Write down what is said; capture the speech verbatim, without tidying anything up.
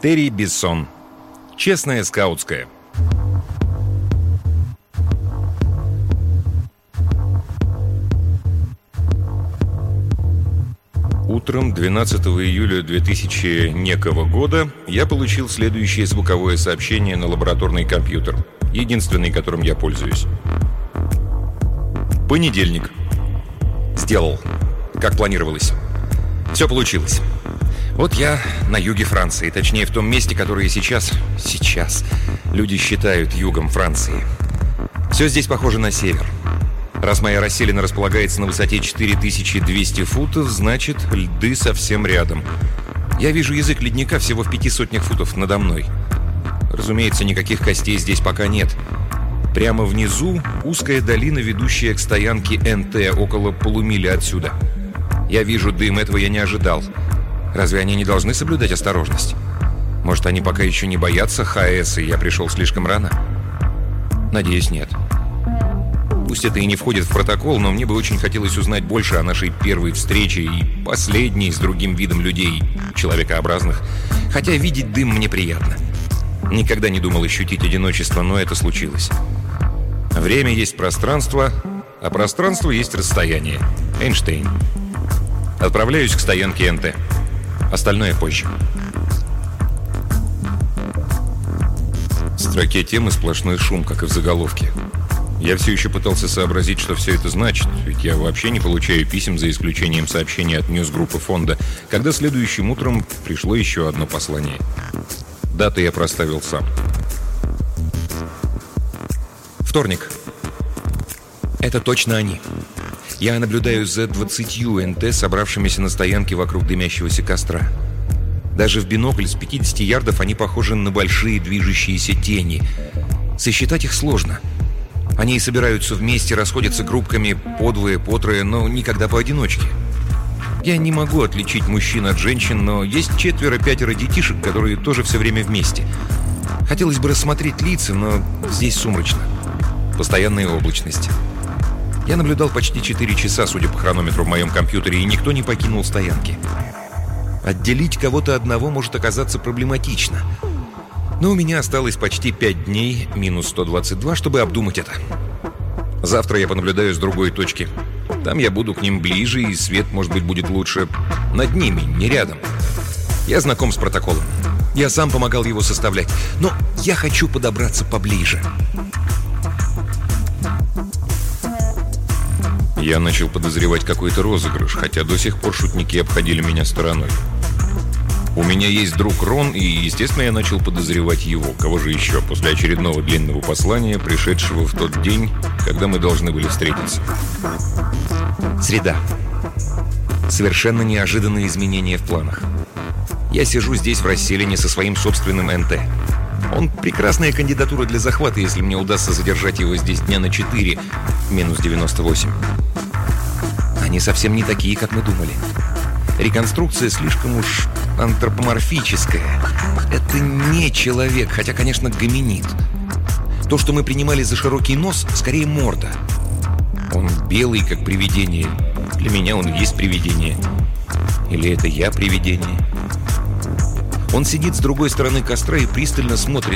Терри Бессон. Честная скаутская. Утром двенадцатого июля две тысячи некого года я получил следующее звуковое сообщение на лабораторный компьютер, единственный, которым я пользуюсь. Понедельник. Сделал, как планировалось. Все получилось. Вот я на юге Франции, точнее в том месте, которое сейчас, сейчас люди считают югом Франции. Все здесь похоже на север. Раз моя расселена располагается на высоте четыре тысячи двести футов, значит, льды совсем рядом. Я вижу язык ледника всего в пяти сотнях футов надо мной. Разумеется, никаких костей здесь пока нет. Прямо внизу узкая долина, ведущая к стоянке эн тэ, около полумили отсюда. Я вижу дым, этого я не ожидал. Разве они не должны соблюдать осторожность? Может, они пока еще не боятся ха эс, и я пришел слишком рано? Надеюсь, нет. Пусть это и не входит в протокол, но мне бы очень хотелось узнать больше о нашей первой встрече и последней с другим видом людей, человекообразных. Хотя видеть дым мне приятно. Никогда не думал ощутить одиночество, но это случилось. Время есть пространство, а пространство есть расстояние. Эйнштейн. Отправляюсь к стоянке эн тэ. Остальное позже. В строке темы сплошной шум, как и в заголовке. Я все еще пытался сообразить, что все это значит, ведь я вообще не получаю писем, за исключением сообщений от ньюсгруппы фонда, когда следующим утром пришло еще одно послание. Дату я проставил сам. Вторник. Это точно они. Я наблюдаю за двадцатью эн тэ, собравшимися на стоянке вокруг дымящегося костра. Даже в бинокль с пятидесяти ярдов они похожи на большие движущиеся тени. Сосчитать их сложно. Они собираются вместе, расходятся группками по двое, по трое, но никогда поодиночке. Я не могу отличить мужчин от женщин, но есть четверо-пятеро детишек, которые тоже все время вместе. Хотелось бы рассмотреть лица, но здесь сумрачно. Постоянная облачность. Я наблюдал почти четыре часа, судя по хронометру в моем компьютере, и никто не покинул стоянки. Отделить кого-то одного может оказаться проблематично. Но у меня осталось почти пять дней, минус сто двадцать два, чтобы обдумать это. Завтра я понаблюдаю с другой точки. Там я буду к ним ближе, и свет, может быть, будет лучше над ними, не рядом. Я знаком с протоколом. Я сам помогал его составлять. Но я хочу подобраться поближе. Я начал подозревать какой-то розыгрыш, хотя до сих пор шутники обходили меня стороной. У меня есть друг Рон, и, естественно, я начал подозревать его. Кого же еще, после очередного длинного послания, пришедшего в тот день, когда мы должны были встретиться. Среда. Совершенно неожиданные изменения в планах. Я сижу здесь в расселине со своим собственным эн тэ. Он прекрасная кандидатура для захвата, если мне удастся задержать его здесь дня на четыре, минус девяносто восемь. Они совсем не такие, как мы думали. Реконструкция слишком уж антропоморфическая. Это не человек, хотя, конечно, гоминид. То, что мы принимали за широкий нос, скорее морда. Он белый, как привидение. Для меня он есть привидение. Или это я привидение? Он сидит с другой стороны костра и пристально смотрит